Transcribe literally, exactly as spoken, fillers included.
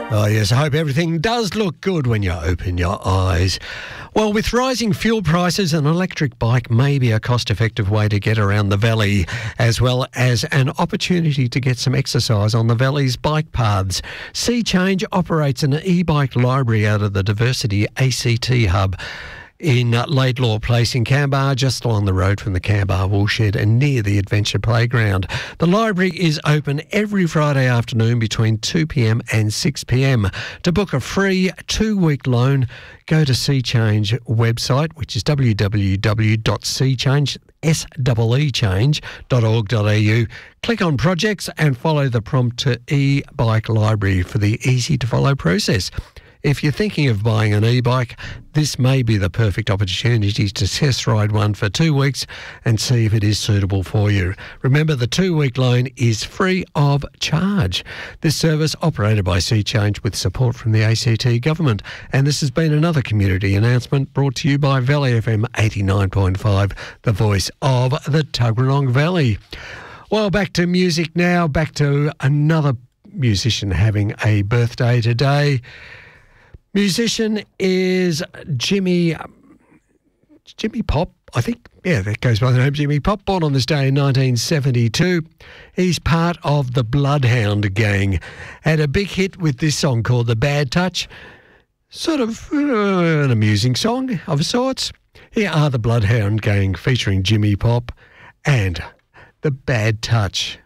Oh, yes, I hope everything does look good when you open your eyes. Well, with rising fuel prices, an electric bike may be a cost-effective way to get around the valley, as well as an opportunity to get some exercise on the valley's bike paths. Sea Change operates an e-bike library out of the Diversity A C T Hub in uh, Laidlaw Place in Canberra, just along the road from the Canberra Woolshed and near the Adventure Playground. The library is open every Friday afternoon between two p m and six p m. To book a free two-week loan, go to Sea Change website, which is w w w dot sea change dot org dot a u. Click on projects and follow the prompt to e-bike library for the easy-to-follow process. If you're thinking of buying an e-bike, this may be the perfect opportunity to test ride one for two weeks and see if it is suitable for you. Remember, the two-week loan is free of charge. This service operated by Sea Change with support from the A C T government. And this has been another community announcement brought to you by Valley F M eighty-nine point five, the voice of the Tuggeranong Valley. Well, back to music now, back to another musician having a birthday today. Musician is Jimmy, Jimmy Pop, I think. Yeah, that goes by the name Jimmy Pop. Born on this day in nineteen seventy-two. He's part of the Bloodhound Gang. Had a big hit with this song called The Bad Touch. Sort of uh, an amusing song of sorts. Here are the Bloodhound Gang featuring Jimmy Pop and The Bad Touch.